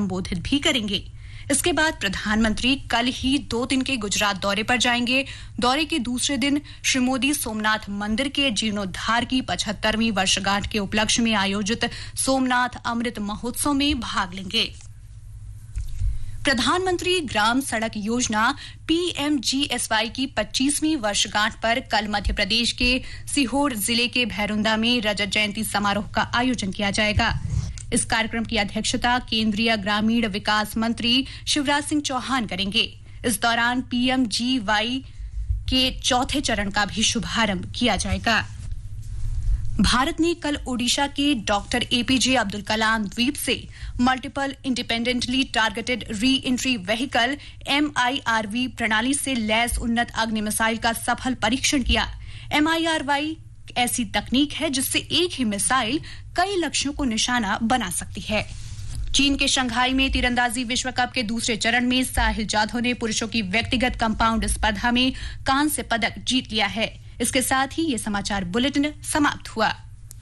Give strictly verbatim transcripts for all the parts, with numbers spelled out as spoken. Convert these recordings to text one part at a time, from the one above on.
संबोधित भी करेंगे। इसके बाद प्रधानमंत्री कल ही दो दिन के गुजरात दौरे पर जाएंगे। दौरे के दूसरे दिन श्री मोदी सोमनाथ मंदिर के जीर्णोद्धार की पचहत्तरवीं वर्षगांठ के उपलक्ष्य में आयोजित सोमनाथ अमृत महोत्सव में भाग लेंगे। प्रधानमंत्री ग्राम सड़क योजना पीएमजीएसवाई की पच्चीसवीं वर्षगांठ पर कल मध्य प्रदेश के सीहोर जिले के भैरुंदा में रजत जयंती समारोह का आयोजन किया जाएगा। इस कार्यक्रम की अध्यक्षता केंद्रीय ग्रामीण विकास मंत्री शिवराज सिंह चौहान करेंगे। इस दौरान पीएमजीवाई के चौथे चरण का भी शुभारंभ किया जाएगा। भारत ने कल ओडिशा के डॉक्टर एपीजे अब्दुल कलाम द्वीप से multiple independently targeted re entry vehicle MIRV प्रणाली से लैस उन्नत अग्नि मिसाइल का सफल परीक्षण किया। एमआईआरवाई ऐसी तकनीक है जिससे एक ही मिसाइल कई लक्ष्यों को निशाना बना सकती है। चीन के शंघाई में तीरंदाजी विश्व कप के दूसरे चरण में साहिल जाधव ने पुरुषों की व्यक्तिगत कंपाउंड स्पर्धा में कांस्य पदक जीत लिया है। इसके साथ ही ये समाचार बुलेटिन समाप्त हुआ।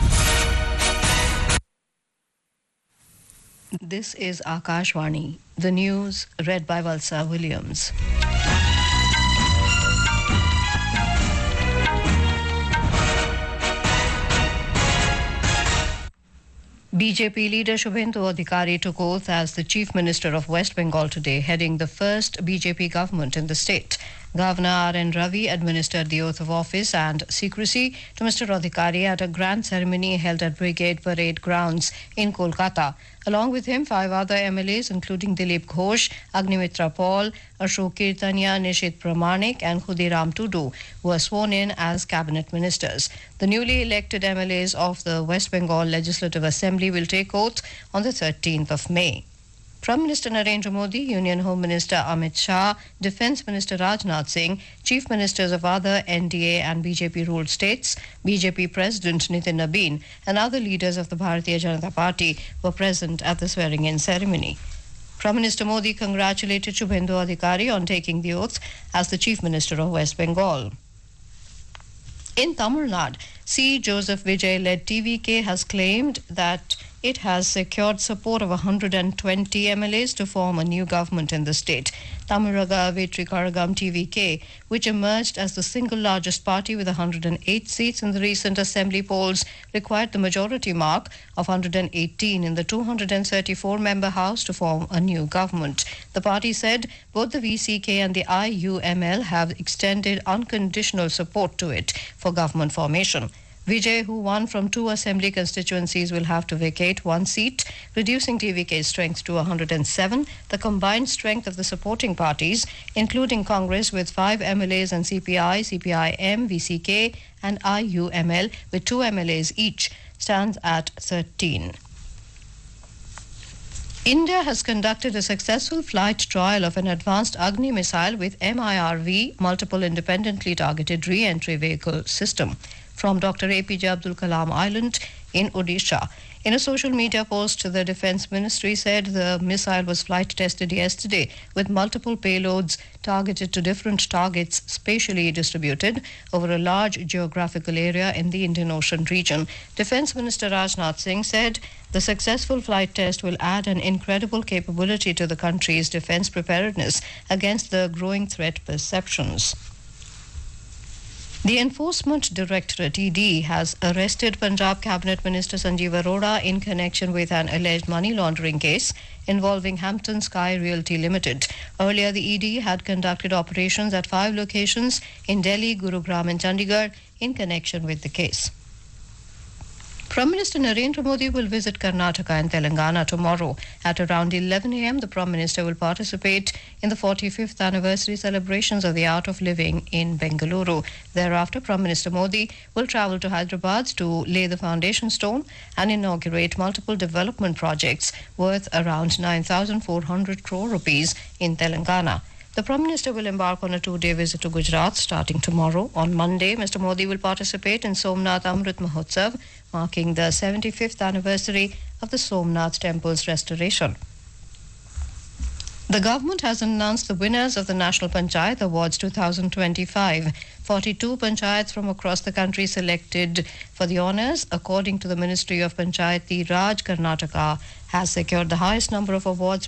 This is Akashvani. The news read by Valsa Williams. B J P leader Shubhendu Adhikari took oath as the Chief Minister of West Bengal today, heading the first B J P government in the state. Governor R N Ravi administered the oath of office and secrecy to Mister Adhikari at a grand ceremony held at Brigade Parade Grounds in Kolkata. Along with him, five other M L As, including Dilip Ghosh, Agnimitra Paul, Ashok Kirtania, Nishit Pramanik and Khudiram Tudu, were sworn in as cabinet ministers. The newly elected M L As of the West Bengal Legislative Assembly will take oath on the thirteenth of May. Prime Minister Narendra Modi, Union Home Minister Amit Shah, Defence Minister Rajnath Singh, Chief Ministers of other N D A and B J P-ruled states, B J P President Nitin Nabin and other leaders of the Bharatiya Janata Party were present at the swearing-in ceremony. Prime Minister Modi congratulated Shubhendu Adhikari on taking the oath as the Chief Minister of West Bengal. In Tamil Nadu, C. Joseph Vijay-led T V K has claimed that it has secured support of one hundred twenty M L As to form a new government in the state. Tamaraga Vetrikaragam T V K, which emerged as the single largest party with one hundred eight seats in the recent assembly polls, required the majority mark of one hundred eighteen in the two hundred thirty-four member house to form a new government. The party said both the V C K and the I U M L have extended unconditional support to it for government formation. Vijay, who won from two assembly constituencies, will have to vacate one seat, reducing T V K's strength to one hundred seven. The combined strength of the supporting parties, including Congress with five M L As and C P I, C P I M, V C K and I U M L with two M L As each, stands at thirteen. India has conducted a successful flight trial of an advanced Agni missile with M I R V, Multiple Independently Targeted Re-Entry Vehicle System, from Doctor A P J Abdul Kalam Island in Odisha. In a social media post, the Defence Ministry said the missile was flight tested yesterday with multiple payloads targeted to different targets spatially distributed over a large geographical area in the Indian Ocean region. Defence Minister Rajnath Singh said the successful flight test will add an incredible capability to the country's defence preparedness against the growing threat perceptions. The Enforcement Directorate E D has arrested Punjab Cabinet Minister Sanjeev Arora in connection with an alleged money laundering case involving Hampton Sky Realty Limited. Earlier, the E D had conducted operations at five locations in Delhi, Gurugram and Chandigarh in connection with the case. Prime Minister Narendra Modi will visit Karnataka and Telangana tomorrow. At around eleven a m, the Prime Minister will participate in the forty-fifth anniversary celebrations of the Art of Living in Bengaluru. Thereafter, Prime Minister Modi will travel to Hyderabad to lay the foundation stone and inaugurate multiple development projects worth around nine thousand four hundred crore rupees in Telangana. The Prime Minister will embark on a two-day visit to Gujarat starting tomorrow. On Monday, Mister Modi will participate in Somnath Amrit Mahotsav, marking the seventy-fifth anniversary of the Somnath Temple's restoration. The government has announced the winners of the National Panchayat Awards twenty twenty-five. forty-two panchayats from across the country selected for the honours. According to the Ministry of Panchayati Raj, Karnataka has secured the highest number of awards